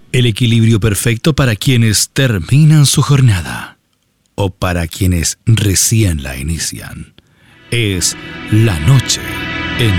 El equilibrio perfecto para quienes terminan su jornada o para quienes recién la inician es la noche